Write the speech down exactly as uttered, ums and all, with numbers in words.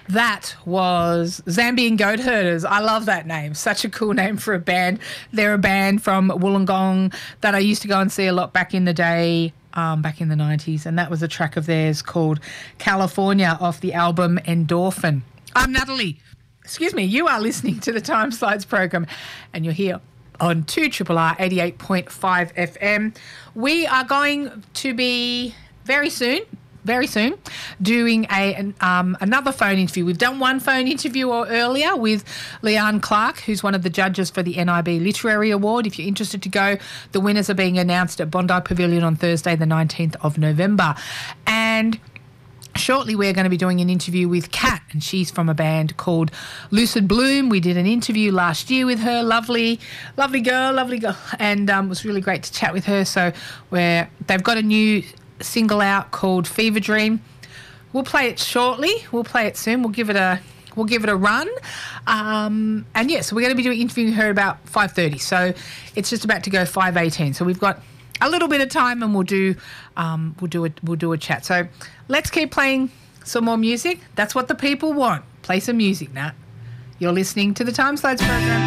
That was Zambian Goat Herders. I love that name. Such a cool name for a band. They're a band from Wollongong that I used to go and see a lot back in the day, um, back in the nineties, and that was a track of theirs called California off the album Endorphin. I'm Natalie. Excuse me, you are listening to the Time Slides program, and you're here on two R R R eighty-eight point five F M. We are going to be very soon, very soon, doing a an, um, another phone interview. We've done one phone interview earlier with Leanne Clark, who's one of the judges for the N I B Literary Award. If you're interested to go, the winners are being announced at Bondi Pavilion on Thursday, the nineteenth of November. And shortly, we're going to be doing an interview with Kat, and she's from a band called Lucid Bloom. We did an interview last year with her. Lovely, lovely girl, lovely girl, and um, it was really great to chat with her. So we're, they've got a new single out called Fever Dream. We'll play it shortly. We'll play it soon. We'll give it a we'll give it a run. Um, and yes, yeah, so we're going to be doing interviewing her about five thirty. So it's just about to go five eighteen. So we've got a little bit of time, and we'll do um, we'll do a we'll do a chat. So let's keep playing some more music. That's what the people want. Play some music, Nat. You're listening to the Time Slides program.